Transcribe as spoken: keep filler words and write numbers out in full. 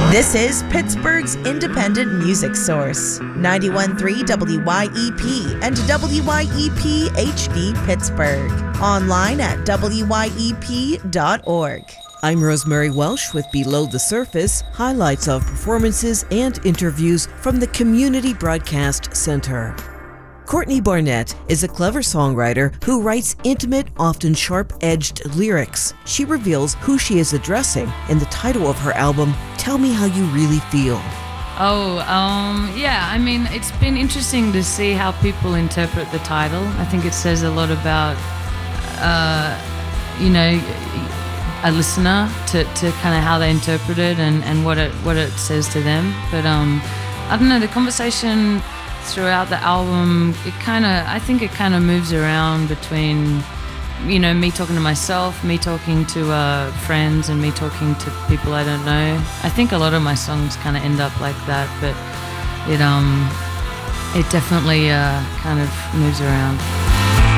This is Pittsburgh's independent music source, ninety-one point three W Y E P and W Y E P H D Pittsburgh. Online at W Y E P dot org. I'm Rosemary Welsh with Below the Surface, highlights of performances and interviews from the Community Broadcast Center. Courtney Barnett is a clever songwriter who writes intimate, often sharp-edged lyrics. She reveals who she is addressing in the title of her album, Tell Me How You Really Feel. Oh, um, yeah, I mean, it's been interesting to see how people interpret the title. I think it says a lot about, uh, you know, a listener to, to kind of how they interpret it and, and what it what it says to them. But um, I don't know, the conversation throughout the album, it kind of, I think it kind of moves around between, you know, me talking to myself, me talking to uh, friends, and me talking to people I don't know. I think a lot of my songs kind of end up like that, but it um, it definitely uh, kind of moves around.